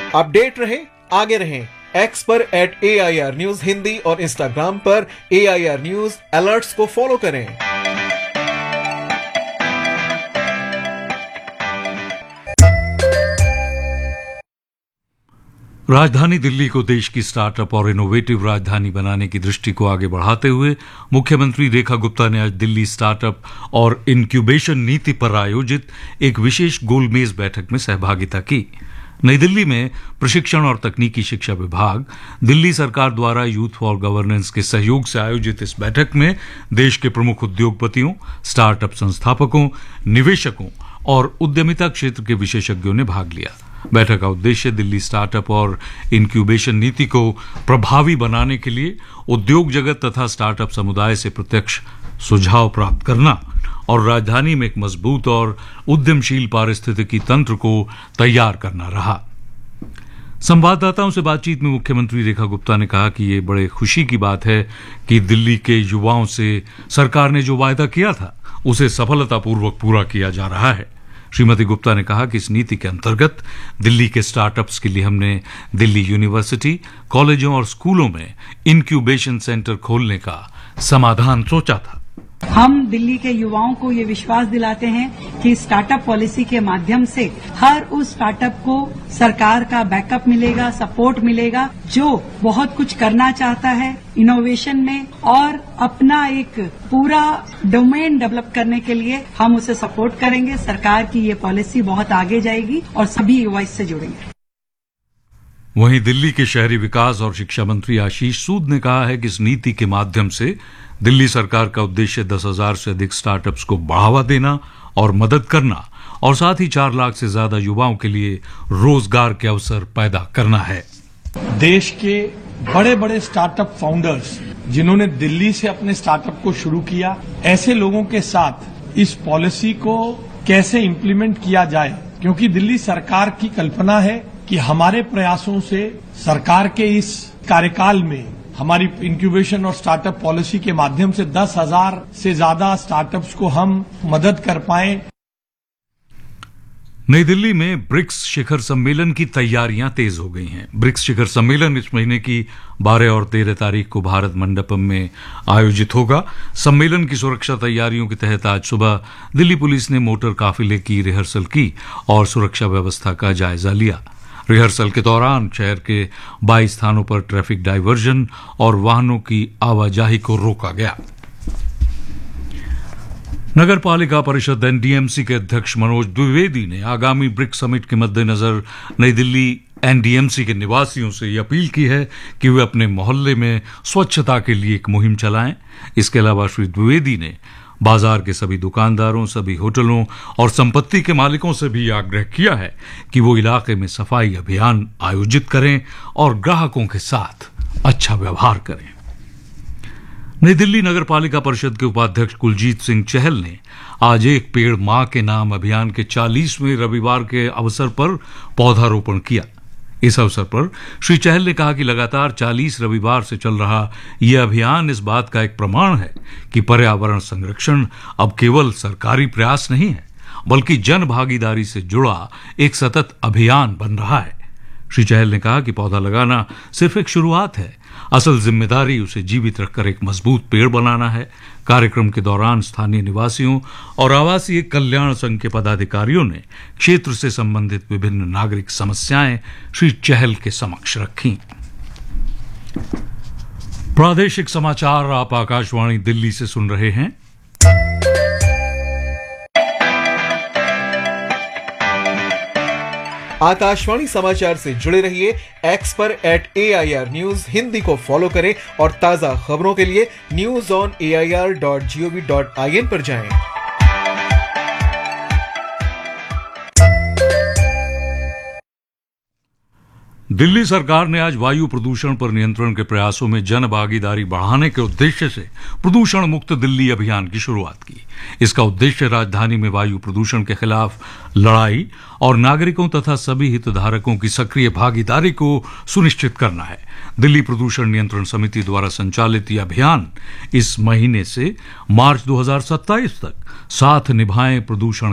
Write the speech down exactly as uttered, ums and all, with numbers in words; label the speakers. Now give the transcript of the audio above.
Speaker 1: Update रहे, आगे रहें। एक्स पर eight A I R news Hindi और इंस्टाग्राम पर ए आई आर न्यूज अलर्ट्स को फॉलो करें।
Speaker 2: राजधानी दिल्ली को देश की स्टार्टअप और इनोवेटिव राजधानी बनाने की दृष्टि को आगे बढ़ाते हुए मुख्यमंत्री रेखा गुप्ता ने आज दिल्ली स्टार्टअप और इंक्यूबेशन नीति पर आयोजित एक विशेष गोलमेज बैठक में सहभागिता की। नई दिल्ली में प्रशिक्षण और तकनीकी शिक्षा विभाग, दिल्ली सरकार द्वारा यूथ फॉर गवर्नेंस के सहयोग से आयोजित इस बैठक में देश के प्रमुख उद्योगपतियों, स्टार्टअप संस्थापकों, निवेशकों और उद्यमिता क्षेत्र के विशेषज्ञों ने भाग लिया। बैठक का उद्देश्य दिल्ली स्टार्टअप और इंक्यूबेशन नीति को प्रभावी बनाने के लिए उद्योग जगत तथा स्टार्टअप समुदाय से प्रत्यक्ष सुझाव प्राप्त करना और राजधानी में एक मजबूत और उद्यमशील पारिस्थितिकी तंत्र को तैयार करना रहा। संवाददाताओं से बातचीत में मुख्यमंत्री रेखा गुप्ता ने कहा कि ये बड़े खुशी की बात है कि दिल्ली के युवाओं से सरकार ने जो वायदा किया था उसे सफलतापूर्वक पूरा किया जा रहा है। श्रीमती गुप्ता ने कहा कि इस नीति के अंतर्गत दिल्ली के स्टार्टअप्स के लिए हमने दिल्ली यूनिवर्सिटी, कॉलेजों और स्कूलों में इंक्यूबेशन सेंटर खोलने का समाधान सोचा था।
Speaker 3: हम दिल्ली के युवाओं को ये विश्वास दिलाते हैं कि स्टार्टअप पॉलिसी के माध्यम से हर उस स्टार्टअप को सरकार का बैकअप मिलेगा, सपोर्ट मिलेगा, जो बहुत कुछ करना चाहता है इनोवेशन में और अपना एक पूरा डोमेन डेवलप करने के लिए हम उसे सपोर्ट करेंगे। सरकार की ये पॉलिसी बहुत आगे जाएगी और सभी युवा इससे जुड़ेंगे।
Speaker 2: वहीं दिल्ली के शहरी विकास और शिक्षा मंत्री आशीष सूद ने कहा है कि इस नीति के माध्यम से दिल्ली सरकार का उद्देश्य दस हजार से अधिक स्टार्टअप्स को बढ़ावा देना और मदद करना और साथ ही चार लाख से ज्यादा युवाओं के लिए रोजगार के अवसर पैदा करना है।
Speaker 4: देश के बड़े बड़े स्टार्टअप फाउंडर्स जिन्होंने दिल्ली से अपने स्टार्टअप को शुरू किया, ऐसे लोगों के साथ इस पॉलिसी को कैसे इम्प्लीमेंट किया जाए, क्योंकि दिल्ली सरकार की कल्पना है कि हमारे प्रयासों से सरकार के इस कार्यकाल में हमारी इंक्यूबेशन और स्टार्टअप पॉलिसी के माध्यम से दस हजार से ज्यादा स्टार्टअप्स को हम मदद कर पाएं।
Speaker 2: नई दिल्ली में ब्रिक्स शिखर सम्मेलन की तैयारियां तेज हो गई हैं। ब्रिक्स शिखर सम्मेलन इस महीने की बारह और तेरह तारीख को भारत मंडपम में आयोजित होगा। सम्मेलन की सुरक्षा तैयारियों के तहत आज सुबह दिल्ली पुलिस ने मोटर काफिले की रिहर्सल की और सुरक्षा व्यवस्था का जायजा लिया। रिहर्सल के दौरान शहर के बाईस स्थानों पर ट्रैफिक डायवर्जन और वाहनों की आवाजाही को रोका गया। नगर पालिका परिषद एन डी एम सी के अध्यक्ष मनोज द्विवेदी ने आगामी ब्रिक्स समिट के मद्देनजर नई Delhi N D M C के निवासियों से यह अपील की है कि वे अपने मोहल्ले में स्वच्छता के लिए एक मुहिम चलाएं। इसके अलावा श्री द्विवेदी ने बाजार के सभी दुकानदारों, सभी होटलों और संपत्ति के मालिकों से भी आग्रह किया है कि वो इलाके में सफाई अभियान आयोजित करें और ग्राहकों के साथ अच्छा व्यवहार करें। नई दिल्ली नगर पालिका परिषद के उपाध्यक्ष कुलजीत सिंह चहल ने आज एक पेड़ मां के नाम अभियान के चालीसवें रविवार के अवसर पर पौधारोपण किया। इस अवसर पर श्री चहल ने कहा कि लगातार चालीस रविवार से चल रहा यह अभियान इस बात का एक प्रमाण है कि पर्यावरण संरक्षण अब केवल सरकारी प्रयास नहीं है, बल्कि जन भागीदारी से जुड़ा एक सतत अभियान बन रहा है। श्री चहल ने कहा कि पौधा लगाना सिर्फ एक शुरुआत है, असल जिम्मेदारी उसे जीवित रखकर एक मजबूत पेड़ बनाना है। कार्यक्रम के दौरान स्थानीय निवासियों और आवासीय कल्याण संघ के पदाधिकारियों ने क्षेत्र से संबंधित विभिन्न नागरिक समस्याएं श्री चहल के समक्ष रखीं। प्रादेशिक समाचार आप आकाशवाणी दिल्ली से सुन रहे हैं।
Speaker 1: आकाशवाणी समाचार से जुड़े रहिए। एक्स पर eight A I R news Hindi को फॉलो करें और ताजा खबरों के लिए news on A I R dot G O V dot I N पर जाएं।
Speaker 2: दिल्ली सरकार ने आज वायु प्रदूषण पर नियंत्रण के प्रयासों में जन भागीदारी बढ़ाने के उद्देश्य से प्रदूषण मुक्त दिल्ली अभियान की शुरुआत की। इसका उद्देश्य राजधानी में वायु प्रदूषण के खिलाफ लड़ाई और नागरिकों तथा सभी हितधारकों की सक्रिय भागीदारी को सुनिश्चित करना है। दिल्ली प्रदूषण नियंत्रण समिति द्वारा संचालित यह अभियान इस महीने से मार्च दो हज़ार सत्ताईस तक साथ निभाएं प्रदूषण